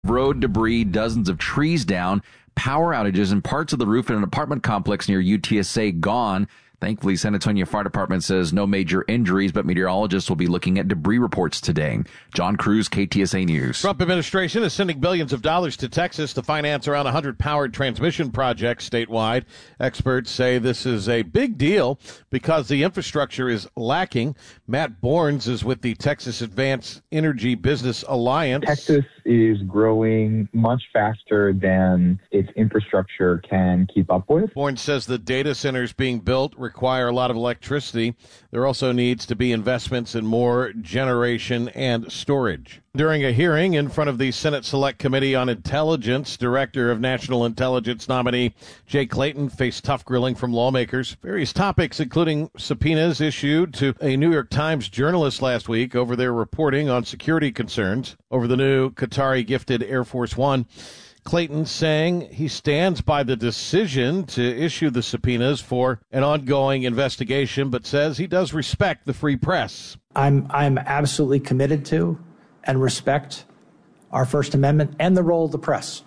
Road debris, dozens of trees down, power outages, and parts of the roof in an apartment complex near UTSA gone. Thankfully, San Antonio Fire Department says no major injuries, but meteorologists will be looking at debris reports today. John Cruz, KTSA News. Trump administration is sending billions of dollars to Texas to finance around 100 powered transmission projects statewide. Experts say this is a big deal because the infrastructure is lacking. Matt Borns is with the Texas Advanced Energy Business Alliance. Texas is growing much faster than its infrastructure can keep up with. Borns says the data centers being built require a lot of electricity. There also needs to be investments in more generation and storage. During a hearing in front of the Senate Select Committee on Intelligence, Director of National Intelligence nominee Jay Clayton faced tough grilling from lawmakers. Various topics, including subpoenas issued to a New York Times journalist last week over their reporting on security concerns over the new Qatari-gifted Air Force One. Clayton saying he stands by the decision to issue the subpoenas for an ongoing investigation, but says he does respect the free press. I'm absolutely committed to and respect our First Amendment and the role of the press.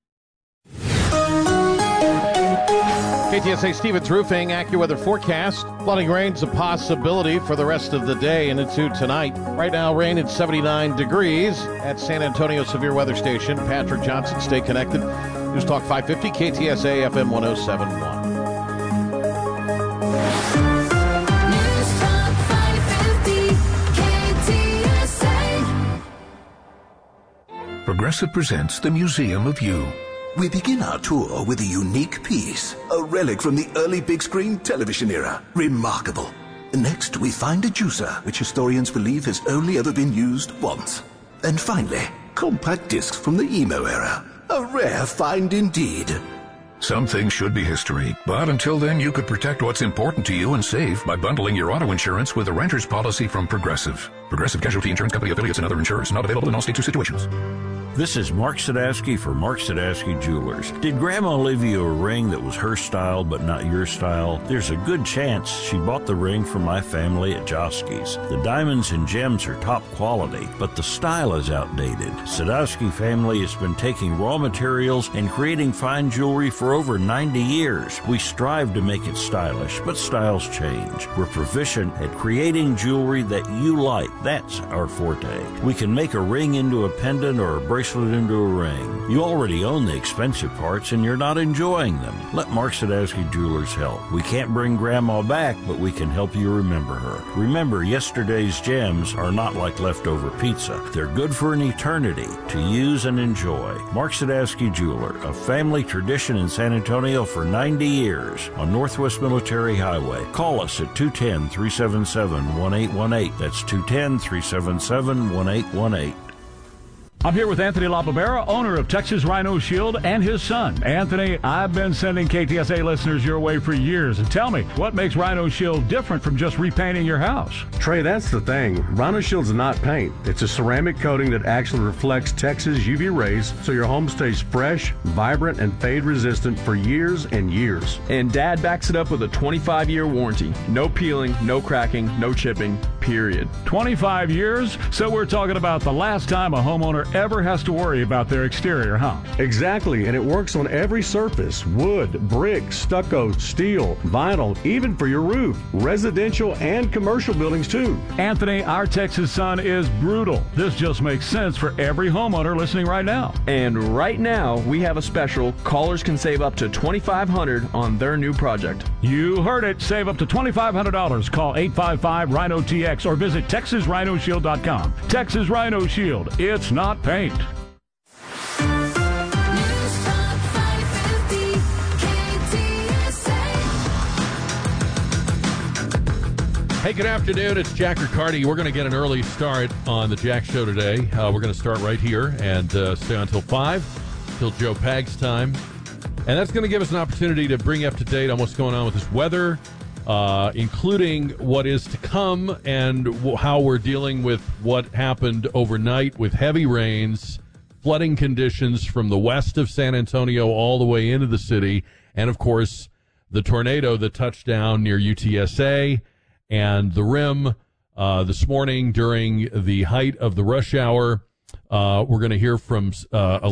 KTSA Stevens Roofing AccuWeather forecast. Flooding rain's a possibility for the rest of the day and into tonight. Right now, rain at 79 degrees at San Antonio Severe Weather Station. Patrick Johnson, stay connected. News Talk 550, KTSA FM 1071. News Talk 550, KTSA. Progressive presents the Museum of You. We begin our tour with a unique piece, a relic from the early big screen television era. Remarkable. Next, we find a juicer, which historians believe has only ever been used once. And finally, compact discs from the emo era. A rare find indeed. Some things should be history, but until then you could protect what's important to you and save by bundling your auto insurance with a renter's policy from Progressive. Progressive Casualty Insurance Company affiliates and other insurers. Not available in all states or situations. This is Mark Sadowski for Mark Sadowski Jewelers. Did Grandma leave you a ring that was her style but not your style? There's a good chance she bought the ring from my family at Joski's. The diamonds and gems are top quality, but the style is outdated. Sadowski family has been taking raw materials and creating fine jewelry for over 90 years. We strive to make it stylish, but styles change. We're proficient at creating jewelry that you like. That's our forte. We can make a ring into a pendant or a bracelet into a ring. You already own the expensive parts and you're not enjoying them. Let Mark Sadowski Jewelers help. We can't bring Grandma back, but we can help you remember her. Remember, yesterday's gems are not like leftover pizza. They're good for an eternity to use and enjoy. Mark Sadowski Jeweler, a family tradition in San Antonio for 90 years on Northwest Military Highway. Call us at 210-377-1818. That's 210-377-1818. I'm here with Anthony LaBarbera, owner of Texas Rhino Shield, and his son. Anthony, I've been sending KTSA listeners your way for years. And tell me, what makes Rhino Shield different from just repainting your house? Trey, that's the thing. Rhino Shield's not paint. It's a ceramic coating that actually reflects Texas UV rays so your home stays fresh, vibrant, and fade resistant for years and years. And Dad backs it up with a 25-year warranty. No peeling, no cracking, no chipping, period. 25 years? So we're talking about the last time a homeowner ever has to worry about their exterior, huh? Exactly, and it works on every surface: wood, brick, stucco, steel, vinyl, even for your roof. Residential and commercial buildings too. Anthony, our Texas sun is brutal. This just makes sense for every homeowner listening right now. And right now, we have a special. Callers can save up to $2,500 on their new project. You heard it. Save up to $2,500. Call 855-RHINO-TX or visit TexasRhinoShield.com. Texas Rhino Shield. It's not paint. News Talk 550, KTSA. Hey, good afternoon. It's Jack Riccardi. We're going to get an early start on the Jack Show today. We're going to start right here and stay on until 5, till Joe Pag's time. And that's going to give us an opportunity to bring you up to date on what's going on with this weather, including what is to come and how we're dealing with what happened overnight with heavy rains, flooding conditions from the west of San Antonio all the way into the city, and, of course, the tornado that touched down near UTSA and the Rim this morning during the height of the rush hour. We're going to hear from